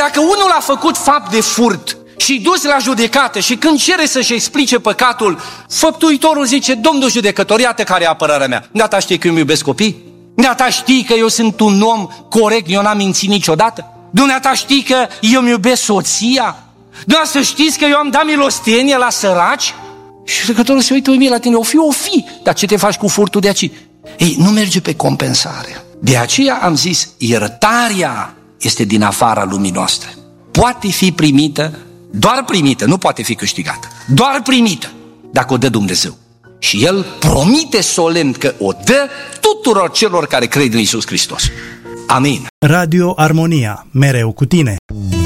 dacă unul a făcut fapt de furt și dus la judecată și când cere să-și explice păcatul, făptuitorul zice, domnul judecător, iată care e apărarea mea. Dumneata știi că eu îmi iubesc copii? Dumneata știi că eu sunt un om corect, eu n-am mințit niciodată? Dumneata știi că eu îmi iubesc soția? Dumneata știți că eu am dat milostenie la săraci? Și judecătorul se uită la tine, o fi, dar ce te faci cu furtul de aici? Ei, nu merge pe compensare. De aceea am zis, iertarea este din afara lumii noastre. Poate fi primită, doar primită, nu poate fi câștigată. Doar primită, dacă o dă Dumnezeu. Și El promite solemn că o dă tuturor celor care cred în Iisus Hristos. Amin. Radio Armonia, mereu cu tine.